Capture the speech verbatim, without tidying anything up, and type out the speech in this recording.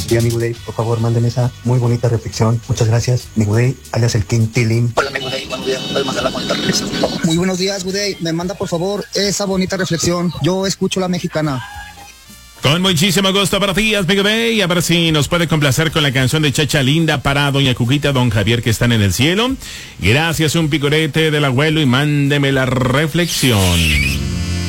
Sí, amigo Dave, por favor, mándeme esa muy bonita reflexión. Muchas gracias, amigo Dave, alias el King Tilling. Hola, amigo Dave, buenos días. ¿Puedes mandar la bonita reflexión? Muy buenos días, Gudey. Me manda, por favor, esa bonita reflexión. Yo escucho la mexicana. Con muchísimo gusto para ti, amigo Day. A ver si nos puede complacer con la canción de Chacha Linda para Doña Cuquita, Don Javier, que están en el cielo. Gracias, un picorete del abuelo, y mándeme la reflexión.